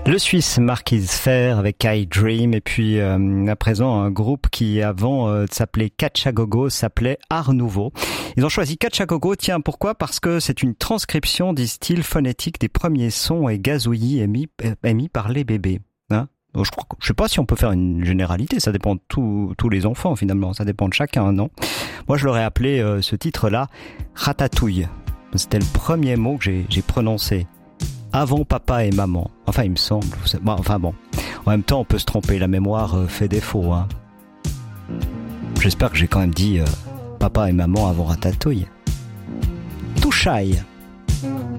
Le Suisse Marquis Fair avec I Dream, et puis à présent un groupe qui avant s'appelait Catchagogo s'appelait Art Nouveau. Ils ont choisi Catchagogo, tiens pourquoi? Parce que c'est une transcription du style phonétique des premiers sons et gazouillis émis par les bébés. Hein? Donc, je sais pas si on peut faire une généralité, ça dépend de tous les enfants finalement, ça dépend de chacun, non? Moi je l'aurais appelé ce titre-là Ratatouille. C'était le premier mot que j'ai prononcé. Avant papa et maman. Enfin, il me semble. Enfin bon. En même temps, on peut se tromper. La mémoire fait défaut. Hein. J'espère que j'ai quand même dit papa et maman avant Ratatouille. Touchaille.